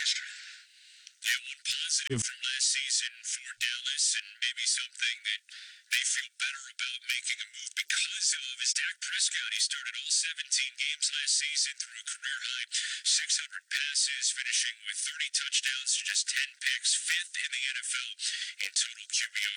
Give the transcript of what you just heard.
Yeah, one positive from last season for Dallas, and maybe something that they feel better about making a move because of is Dak Prescott. He started all 17 games last season, threw a career high 600 passes, finishing with 30 touchdowns to just 10 picks, fifth in the NFL in total QBR.